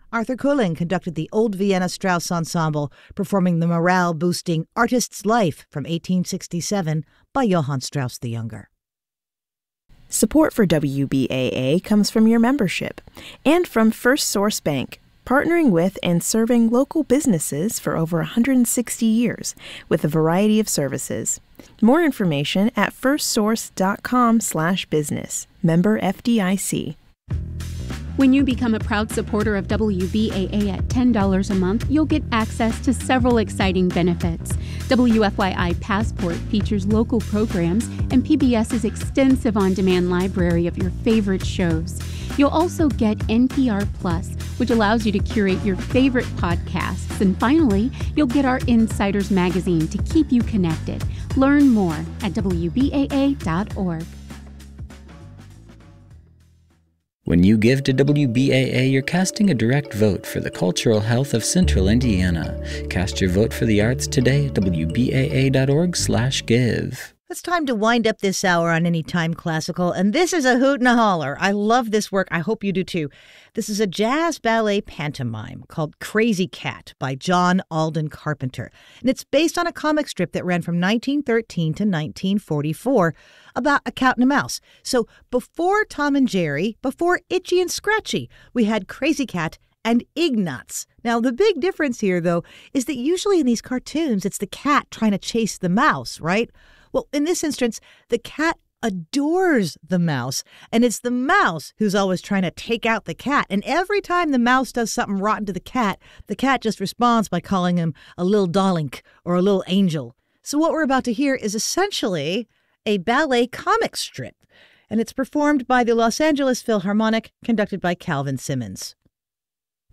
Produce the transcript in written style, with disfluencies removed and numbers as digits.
Arthur Kuling conducted the Old Vienna Strauss Ensemble, performing the morale-boosting Artist's Life from 1867 by Johann Strauss the Younger. Support for WBAA comes from your membership and from First Source Bank, partnering with and serving local businesses for over 160 years with a variety of services. More information at firstsource.com/business. Member FDIC. When you become a proud supporter of WBAA at $10 a month, you'll get access to several exciting benefits. WFYI Passport features local programs and PBS's extensive on-demand library of your favorite shows. You'll also get NPR Plus, which allows you to curate your favorite podcasts. And finally, you'll get our Insiders magazine to keep you connected. Learn more at WBAA.org. When you give to WBAA, you're casting a direct vote for the cultural health of Central Indiana. Cast your vote for the arts today at WBAA.org/give. It's time to wind up this hour on Anytime Classical, and this is a hoot and a holler. I love this work. I hope you do too. This is a jazz ballet pantomime called Crazy Cat by John Alden Carpenter, and it's based on a comic strip that ran from 1913 to 1944 about a cat and a mouse. So before Tom and Jerry, before Itchy and Scratchy, we had Crazy Cat and Ignatz. Now, the big difference here, though, is that usually in these cartoons, it's the cat trying to chase the mouse, right? Well, in this instance, the cat adores the mouse, and it's the mouse who's always trying to take out the cat. And every time the mouse does something rotten to the cat just responds by calling him a little darlink or a little angel. So what we're about to hear is essentially a ballet comic strip, and it's performed by the Los Angeles Philharmonic, conducted by Calvin Simmons.